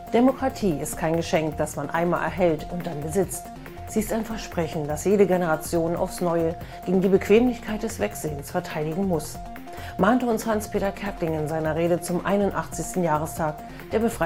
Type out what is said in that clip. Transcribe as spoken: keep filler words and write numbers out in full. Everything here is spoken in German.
Demokratie ist kein Geschenk, das man einmal erhält und dann besitzt. Sie ist ein Versprechen, das jede Generation aufs Neue gegen die Bequemlichkeit des Wegsehens verteidigen muss, mahnte uns Hans-Peter Kärtling in seiner Rede zum einundachtzigsten Jahrestag der Befreiung